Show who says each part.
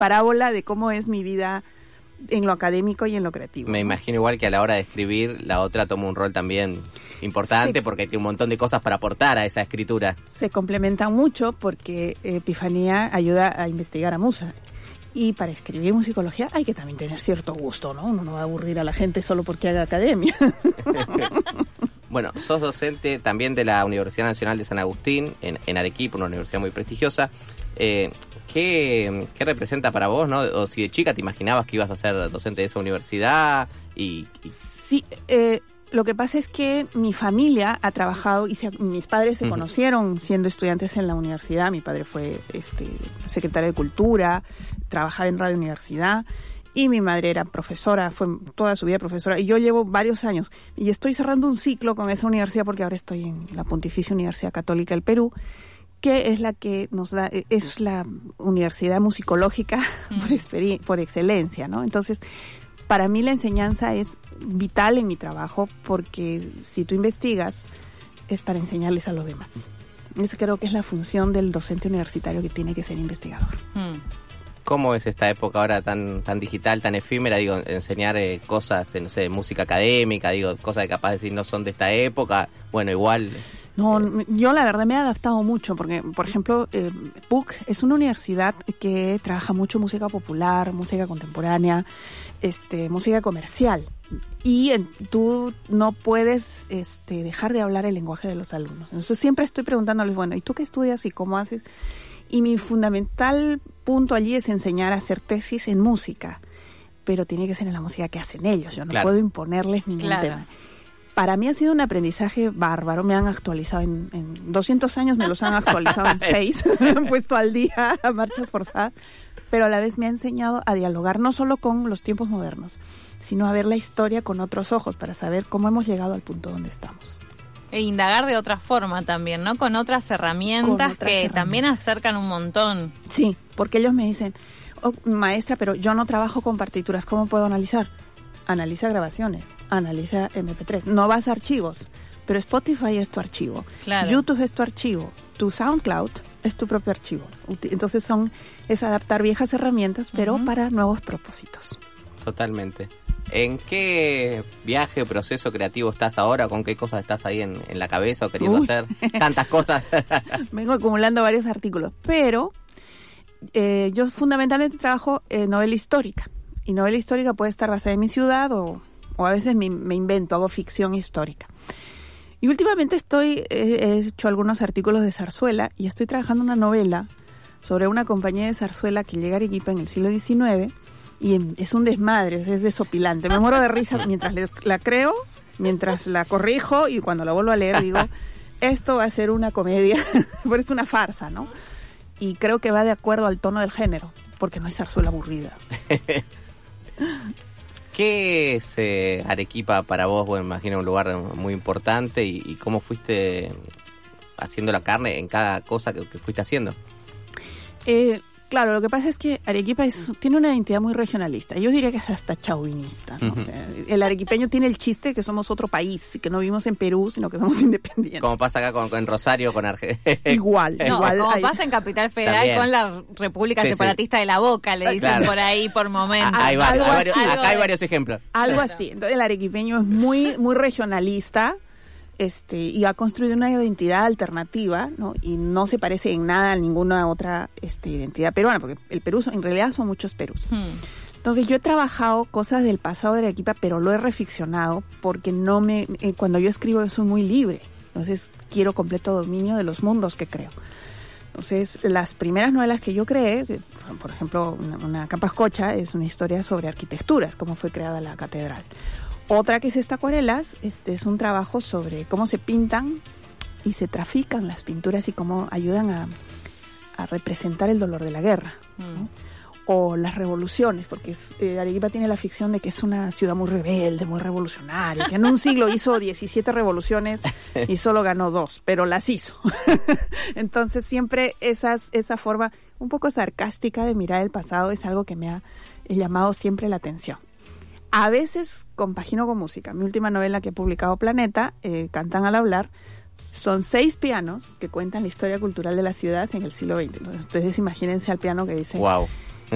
Speaker 1: parábola de cómo es mi vida en lo académico y en lo creativo.
Speaker 2: Me imagino igual que a la hora de escribir, la otra toma un rol también importante porque tiene un montón de cosas para aportar a esa escritura.
Speaker 1: Se complementan mucho porque Epifanía ayuda a investigar a Musa. Y para escribir musicología hay que también tener cierto gusto, ¿no? Uno no va a aburrir a la gente solo porque haga academia.
Speaker 2: Bueno, sos docente también de la Universidad Nacional de San Agustín, en Arequipa, una universidad muy prestigiosa. ¿Qué representa para vos, no? O si de chica te imaginabas que ibas a ser docente de esa universidad
Speaker 1: Sí, lo que pasa es que mi familia ha trabajado y mis padres se conocieron siendo estudiantes en la universidad. Mi padre fue secretario de Cultura, trabajaba en Radio Universidad y mi madre era profesora, fue toda su vida profesora y yo llevo varios años y estoy cerrando un ciclo con esa universidad porque ahora estoy en la Pontificia Universidad Católica del Perú, que es la que nos da, es la universidad musicológica por excelencia, ¿no? Entonces, para mí la enseñanza es vital en mi trabajo porque si tú investigas es para enseñarles a los demás. Esa creo que es la función del docente universitario, que tiene que ser investigador.
Speaker 2: ¿Cómo es esta época ahora tan digital, tan efímera? Digo, enseñar cosas, no sé, música académica, digo, cosas que capaz de decir no son de esta época. Bueno, igual...
Speaker 1: No, yo la verdad me he adaptado mucho porque, por ejemplo, PUC es una universidad que trabaja mucho música popular, música contemporánea, música comercial. Y tú no puedes dejar de hablar el lenguaje de los alumnos. Entonces siempre estoy preguntándoles, bueno, ¿y tú qué estudias y cómo haces? Y mi fundamental punto allí es enseñar a hacer tesis en música, pero tiene que ser en la música que hacen ellos. Yo no puedo imponerles ningún tema. Para mí ha sido un aprendizaje bárbaro. Me han actualizado en 200 años, me los han actualizado en 6. Me han puesto al día a marchas forzadas. Pero a la vez me ha enseñado a dialogar no solo con los tiempos modernos, sino a ver la historia con otros ojos para saber cómo hemos llegado al punto donde estamos.
Speaker 3: E indagar de otra forma también, ¿no? Con otras herramientas también acercan un montón.
Speaker 1: Sí, porque ellos me dicen, maestra, pero yo no trabajo con partituras, ¿cómo puedo analizar? Analiza grabaciones, analiza MP3, no vas a archivos, pero Spotify es tu archivo, YouTube es tu archivo, tu SoundCloud es tu propio archivo. Entonces es adaptar viejas herramientas, pero para nuevos propósitos.
Speaker 2: Totalmente. ¿En qué viaje o proceso creativo estás ahora? ¿Con qué cosas estás ahí en la cabeza o queriendo hacer? Tantas cosas.
Speaker 1: Vengo acumulando varios artículos, pero yo fundamentalmente trabajo novela histórica. Y novela histórica puede estar basada en mi ciudad o a veces me invento, hago ficción histórica. Y últimamente he hecho algunos artículos de zarzuela y estoy trabajando una novela sobre una compañía de zarzuela que llega a Arequipa en el siglo XIX y es un desmadre, es desopilante. Me muero de risa mientras la creo, mientras la corrijo y cuando la vuelvo a leer digo, esto va a ser una comedia, pero es una farsa, ¿no? Y creo que va de acuerdo al tono del género, porque no hay zarzuela aburrida.
Speaker 2: ¿Qué es Arequipa para vos? Bueno, me imagino un lugar muy importante y cómo fuiste haciendo la carne en cada cosa que fuiste haciendo.
Speaker 1: Claro, lo que pasa es que Arequipa tiene una identidad muy regionalista. Yo diría que es hasta chauvinista, ¿no? O sea, el arequipeño tiene el chiste que somos otro país, que no vivimos en Perú, sino que somos independientes.
Speaker 2: Como pasa acá en Rosario, con Argentina.
Speaker 1: Igual.
Speaker 3: Como pasa en Capital Federal también. Con la República Separatista de la Boca, le dicen por ahí, por momentos.
Speaker 2: Acá hay varios ejemplos.
Speaker 1: Algo así. Entonces el arequipeño es muy, muy regionalista. Y ha construido una identidad alternativa, ¿no? Y no se parece en nada a ninguna otra identidad peruana, porque el Perú en realidad son muchos Perús. Entonces yo he trabajado cosas del pasado de Arequipa, pero lo he reficcionado porque cuando yo escribo soy muy libre. Entonces quiero completo dominio de los mundos que creo. Entonces las primeras novelas que yo creé, por ejemplo, una Capascocha, es una historia sobre arquitecturas, cómo fue creada la catedral. Otra que es Acuarelas, es un trabajo sobre cómo se pintan y se trafican las pinturas y cómo ayudan a representar el dolor de la guerra, ¿no? O las revoluciones, porque Arequipa tiene la ficción de que es una ciudad muy rebelde, muy revolucionaria, que en un siglo hizo 17 revoluciones y solo ganó 2, pero las hizo. Entonces siempre esa forma un poco sarcástica de mirar el pasado es algo que me ha llamado siempre la atención. A veces compagino con música. Mi última novela que he publicado, Planeta, Cantan al hablar, son 6 pianos que cuentan la historia cultural de la ciudad en el siglo XX. Entonces, ustedes imagínense al piano que dice,
Speaker 2: wow,